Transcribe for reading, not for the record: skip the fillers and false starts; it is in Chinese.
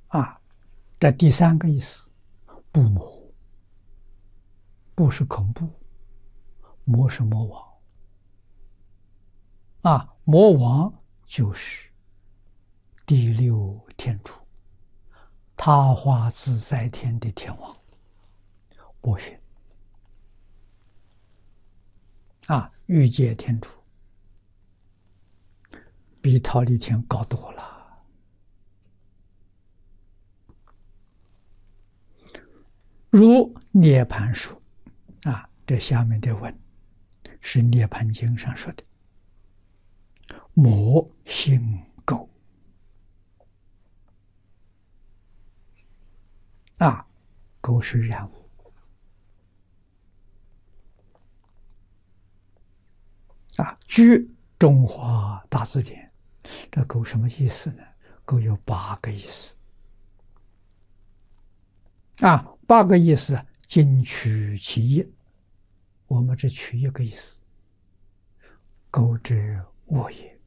啊，这第三个意思，不魔，不是恐怖，魔是魔王。啊，魔王就是第六天竺，他化自在天的天王波旬。啊，欲界天竺比忉利天高多了。如涅盘说，啊，这下面的文是《涅盘经》上说的。魔性垢，啊，垢是染污。啊，据中华大字典，这垢什么意思呢？垢有8个意思。啊，8个意思，仅取其一，我们只取一个意思。垢者恶也。